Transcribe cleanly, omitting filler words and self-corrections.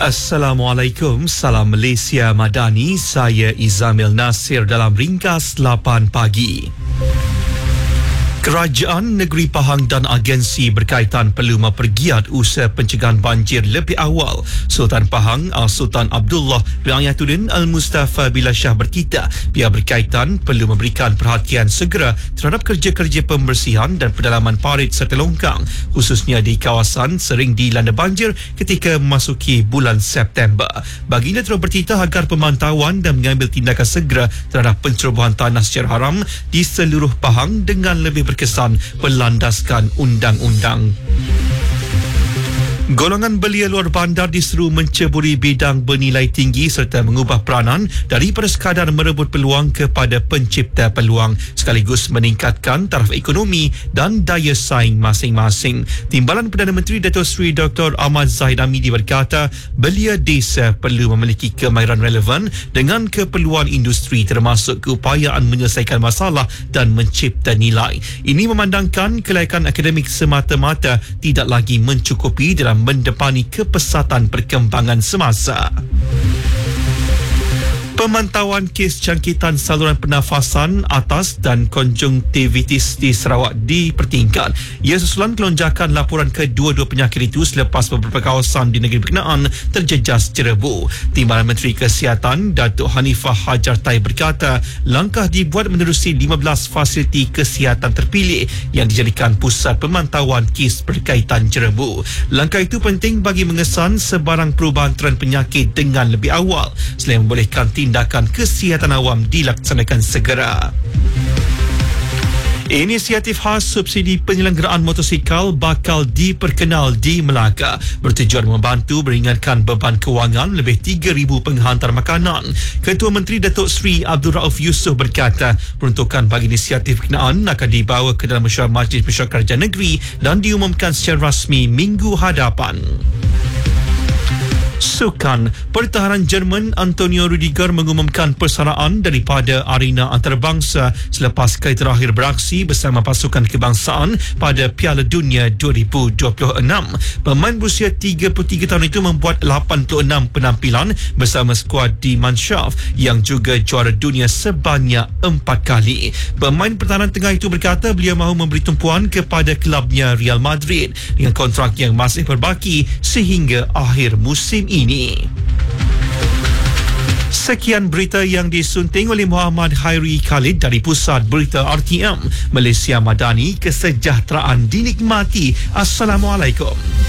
Assalamualaikum, salam Malaysia Madani, saya Izamil Nasir dalam ringkas 8 pagi. Kerajaan Negeri Pahang dan agensi berkaitan perlu mempergiat usaha pencegahan banjir lebih awal. Sultan Pahang Sultan Abdullah Riayatuddin Al-Mustafa Billah Shah berkita pihak berkaitan perlu memberikan perhatian segera terhadap kerja-kerja pembersihan dan pendalaman parit serta longkang, khususnya di kawasan sering dilanda banjir ketika memasuki bulan September. Baginda terus bertitah agar pemantauan dan mengambil tindakan segera terhadap pencerobohan tanah secara haram di seluruh Pahang dengan lebih berkesan berlandaskan undang-undang. Golongan belia luar bandar diseru menceburi bidang bernilai tinggi serta mengubah peranan daripada sekadar merebut peluang kepada pencipta peluang sekaligus meningkatkan taraf ekonomi dan daya saing masing-masing. Timbalan Perdana Menteri Datuk Seri Dr. Ahmad Zahid Hamidi berkata, belia desa perlu memiliki kemahiran relevan dengan keperluan industri termasuk keupayaan menyelesaikan masalah dan mencipta nilai. Ini memandangkan kelayakan akademik semata-mata tidak lagi mencukupi dalam mendepani kepesatan perkembangan semasa. Pemantauan kes jangkitan saluran pernafasan atas dan konjungtivitis di Sarawak dipertingkat. Ia susulan kelonjakan laporan kedua-dua penyakit itu selepas beberapa kawasan di negeri berkenaan terjejas jerebu. Timbalan Menteri Kesihatan Datuk Hanifah Hajar Tai berkata, langkah dibuat menerusi 15 fasiliti kesihatan terpilih yang dijadikan pusat pemantauan kes berkaitan jerebu. Langkah itu penting bagi mengesan sebarang perubahan trend penyakit dengan lebih awal selain membolehkan tindakan kesihatan awam dilaksanakan segera. Inisiatif khas subsidi penyelenggaraan motosikal bakal diperkenal di Melaka bertujuan membantu meringankan beban kewangan lebih 3,000 penghantar makanan. Ketua Menteri Datuk Seri Abdul Rauf Yusof berkata, peruntukan bagi inisiatif berkenaan akan dibawa ke dalam mesyuarat Majlis Mesyuarat Kerajaan Negeri dan diumumkan secara rasmi minggu hadapan. Sukan, Pertahanan Jerman Antonio Rudiger mengumumkan persaraan daripada arena antarabangsa selepas kali terakhir beraksi bersama pasukan kebangsaan pada Piala Dunia 2026. Pemain berusia 33 tahun itu membuat 86 penampilan bersama skuad di Manshaft yang juga juara dunia sebanyak 4 kali. Pemain pertahanan tengah itu berkata beliau mahu memberi tumpuan kepada kelabnya Real Madrid dengan kontrak yang masih berbaki sehingga akhir musim ini. Sekian berita yang disunting oleh Muhammad Hairi Khalid dari Pusat Berita RTM Malaysia Madani. Kesejahteraan dinikmati. Assalamualaikum.